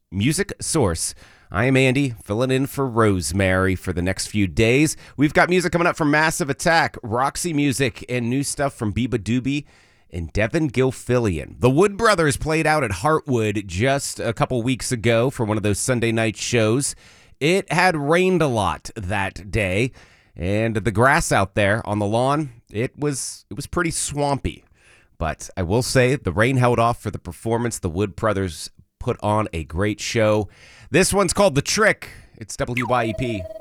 music source. I am Andy, filling in for Rosemary for the next few days. We've got music coming up from Massive Attack, Roxy Music, and new stuff from Biba Doobie and Devin Gilfillian. The Wood Brothers played out at Heartwood just a couple weeks ago for one of those Sunday night shows. It had rained a lot that day, and the grass out there on the lawn, it was pretty swampy. But I will say the rain held off for the performance. The Wood Brothers put on a great show. This one's called The Trick. It's WYEP.